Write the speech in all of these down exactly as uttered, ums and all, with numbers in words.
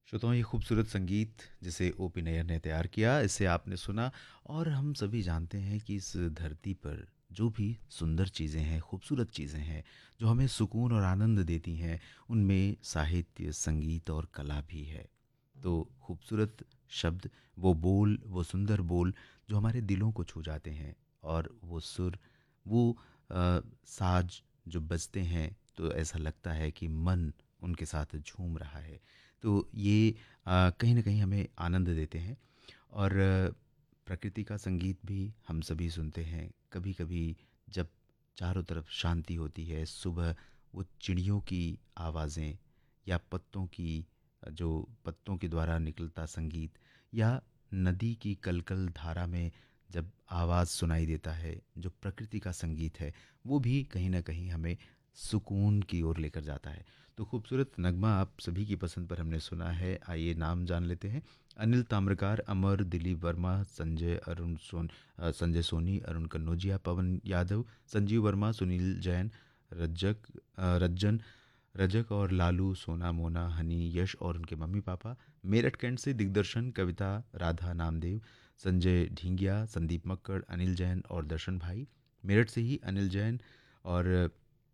श्रोताओं, ये खूबसूरत संगीत जिसे ओ पी नैयर ने तैयार किया, इसे आपने सुना। और हम सभी जानते हैं कि इस धरती पर जो भी सुंदर चीज़ें हैं, खूबसूरत चीज़ें हैं, जो हमें सुकून और आनंद देती हैं, उनमें साहित्य, संगीत और कला भी है। तो खूबसूरत शब्द, वो बोल, वो सुंदर बोल जो हमारे दिलों को छू जाते हैं, और वो सुर, वो अ, साज जो बजते हैं, तो ऐसा लगता है कि मन उनके साथ झूम रहा है। तो ये अ, कहीं न कहीं हमें आनंद देते हैं। और अ, प्रकृति का संगीत भी हम सभी सुनते हैं। कभी-कभी जब चारों तरफ शांति होती है, सुबह वो चिड़ियों की आवाज़ें, या पत्तों की अ, जो पत्तों के द्वारा निकलता संगीत, या नदी की कलकल धारा में जब आवाज़ सुनाई देता है, जो प्रकृति का संगीत है, वो भी कहीं न कहीं हमें सुकून की ओर लेकर जाता है। तो खूबसूरत नगमा आप सभी की पसंद पर हमने सुना है। आइए नाम जान लेते हैं। अनिल ताम्रकार, अमर, दिलीप वर्मा, संजय अरुण सोन अ, संजय सोनी, अरुण कन्नौजिया, पवन यादव, संजीव वर्मा, सुनील जैन, रज्जक अ, रज्जन रजक और लालू, सोना, मोना, हनी, यश और उनके मम्मी पापा। मेरठ कैंट से दिग्दर्शन, कविता, राधा, नामदेव, संजय ढींगिया, संदीप मक्कड़, अनिल जैन और दर्शन भाई। मेरठ से ही अनिल जैन और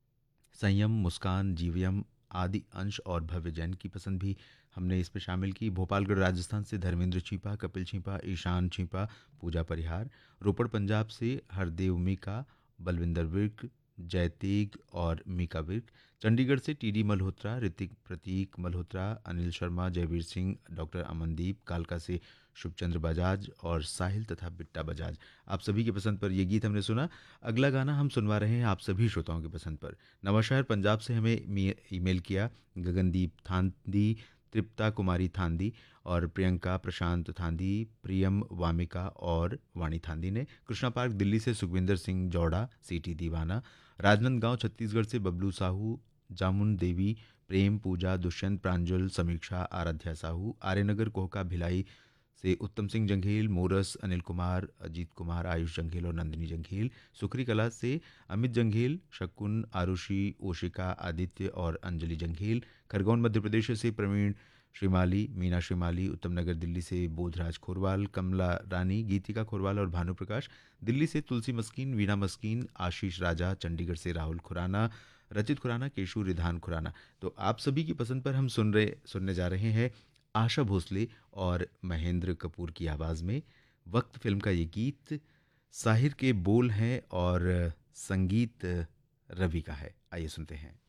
संयम, मुस्कान, जीवयम आदि अंश और भव्य जैन की पसंद भी हमने इस पे शामिल की। भोपालगढ़ राजस्थान से धर्मेंद्र छीपा, कपिल छीपा, ईशान छीपा, पूजा परिहार। रोपड़ पंजाब से हरदेव मीका, बलविंदर विर्क, जयतेग और मीका विर्क। चंडीगढ़ से टी डी मल्होत्रा, ऋतिक प्रतीक मल्होत्रा, अनिल शर्मा, जयवीर सिंह, डॉक्टर अमनदीप। कालका से शुभचंद्र बजाज और साहिल तथा बिट्टा बजाज। आप सभी की पसंद पर ये गीत हमने सुना। अगला गाना हम सुनवा रहे हैं आप सभी श्रोताओं की पसंद पर। नवाशहर पंजाब से हमें मी- ईमेल किया गगनदीप थांदी, तृप्ता कुमारी थांदी और प्रियंका प्रशांत थांदी, प्रियम वामिका और वाणी थांदी ने। कृष्णा पार्क दिल्ली से सुखविंदर सिंह जौड़ा, सीटी दीवाना। राजनांदगांव छत्तीसगढ़ से बबलू साहू, जामुन देवी, प्रेम पूजा, दुष्यंत प्रांजल, समीक्षा, आराध्या साहू। आर्यनगर कोहका भिलाई से उत्तम सिंह जंघेल, मोरस, अनिल कुमार, अजीत कुमार, आयुष जंघेल और नंदिनी जंघेल। सुखरी कला से अमित जंघेल, शकुन, आरुषि, ओशिका, आदित्य और अंजलि जंघेल। खरगोन मध्य प्रदेश से प्रवीण श्रीमाली, मीना श्रीमाली। उत्तम नगर दिल्ली से बोधराज खोरवाल, कमला रानी, गीतिका खोरवाल और भानु प्रकाश। दिल्ली से तुलसी मस्कीन, वीना मस्कीन, आशीष राजा। चंडीगढ़ से राहुल खुराना, रचित खुराना, केशु रिधान खुराना। तो आप सभी की पसंद पर हम सुन रहे सुनने जा रहे हैं आशा भोसले और महेंद्र कपूर की आवाज़ में वक्त फिल्म का ये गीत। साहिर के बोल हैं और संगीत रवि का है। आइए सुनते हैं।